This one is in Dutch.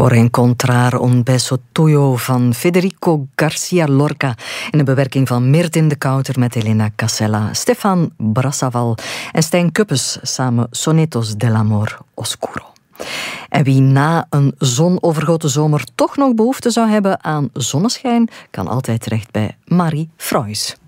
Por encontrar un beso tuyo van Federico Garcia Lorca in een bewerking van Mirtin de Kouter met Elena Casella, Stefan Brassaval en Stijn Kuppes samen Sonetos dell'amor oscuro. En wie na een zonovergoten zomer toch nog behoefte zou hebben aan zonneschijn, kan altijd terecht bij Marie Froys.